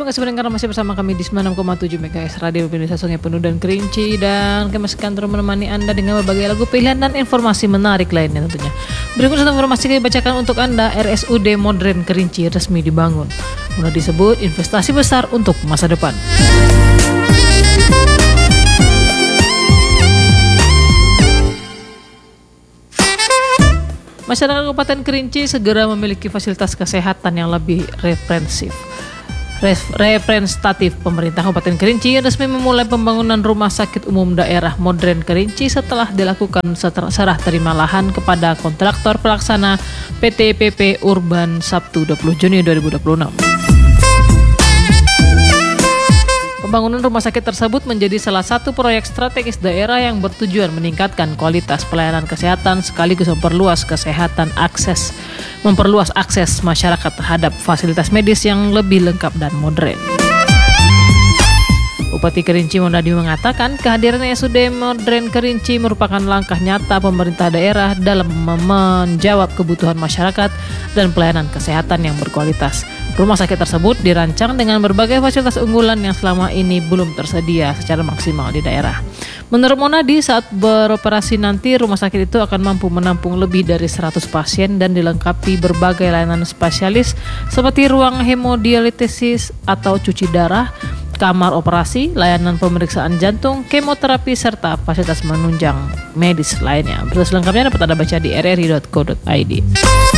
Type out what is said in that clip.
kasih pendengar, masih bersama kami di 96,7 MHz Radio Indonesia Sungai Penuh dan Kerinci, dan kami akan terus menemani Anda dengan berbagai lagu pilihan dan informasi menarik lainnya tentunya. Berikut satu informasi kami bacakan untuk Anda. RSUD Modern Kerinci resmi dibangun. Mulai disebut investasi besar untuk masa depan. Masyarakat Kabupaten Kerinci segera memiliki fasilitas kesehatan yang lebih representatif. Pemerintah Kabupaten Kerinci resmi memulai pembangunan Rumah Sakit Umum Daerah Modern Kerinci setelah dilakukan serah terima lahan kepada kontraktor pelaksana PT PP Urban Sabtu 20 Juni 2026. Pembangunan rumah sakit tersebut menjadi salah satu proyek strategis daerah yang bertujuan meningkatkan kualitas pelayanan kesehatan sekaligus memperluas akses masyarakat terhadap fasilitas medis yang lebih lengkap dan modern. Bupati Kerinci Monadi mengatakan kehadiran RSUD Modern Kerinci merupakan langkah nyata pemerintah daerah dalam menjawab kebutuhan masyarakat dan pelayanan kesehatan yang berkualitas. Rumah sakit tersebut dirancang dengan berbagai fasilitas unggulan yang selama ini belum tersedia secara maksimal di daerah. Menurut Monadi, saat beroperasi nanti rumah sakit itu akan mampu menampung lebih dari 100 pasien dan dilengkapi berbagai layanan spesialis seperti ruang hemodialisis atau cuci darah, kamar operasi, layanan pemeriksaan jantung, kemoterapi, serta fasilitas menunjang medis lainnya. Berita selengkapnya dapat Anda baca di rri.co.id.